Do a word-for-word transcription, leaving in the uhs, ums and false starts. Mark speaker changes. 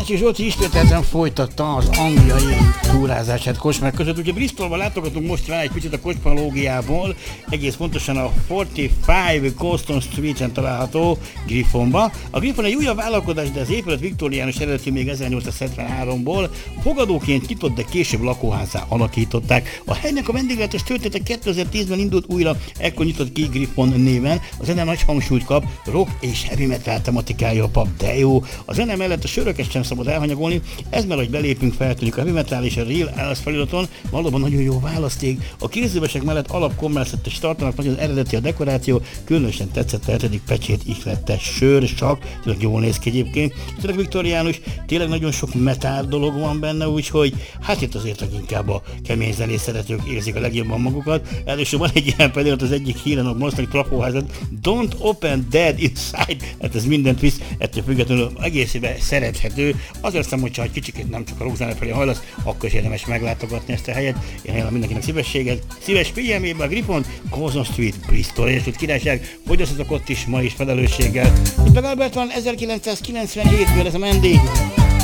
Speaker 1: Ácsi Zsolti ismételten folytatta az angliai túrázását Kosmák között. Ugye Bristolban látogatunk most rá egy picit a kosmológiából, egész pontosan a negyvenöt Coston Street-en található Griffonba. A Griffon egy újabb vállalkozás, de az épület viktóriánus eredetű még ezernyolcszázhetvenháromból fogadóként nyitott, de később lakóházzá alakították. A helynek a vendéglátos története kétezer-tízben indult újra, ekkor nyitott ki Griffon néven. A zene nagy hangsúlyt kap, rock és heavy metal tematikája a pub, de jó. A zene mellett a söröket sem szabad elhanyagolni, ez mert, hogy belépünk, feltűnik a heavy metal és a Real Ales feliraton, valóban nagyon jó választék. A kézővesek mellett alapkommerszettet is tartanak, nagyon eredeti a dekoráció, különösen tetszett a hetedik pecsét ihlettes sör, sak, tényleg jól néz ki egyébként. Tényleg viktoriánus, tényleg nagyon sok metal dolog van benne, úgyhogy hát itt azért inkább a kemény zenés szeretők érzik a legjobban magukat. Először van egy ilyen például az egyik híren, a mostani trapóházat, Don't Open Dead Inside, hát ez mindent visz, ettől függetlenül egészében szerethető. Azért hiszem, hogyha egy kicsit nem csak a rockzene felé hajlasz, akkor is érdemes meglátogatni ezt a helyet. Én ajánlom mindenkinek szívességet. Szíves figyelmében a Griffon, Curzon Street, Bristol, Egyesült Királyság, fogyasztatok ott is ma is felelősséggel. Itt meg Albert van ezerkilencszázkilencvenhétből ez a Mandy.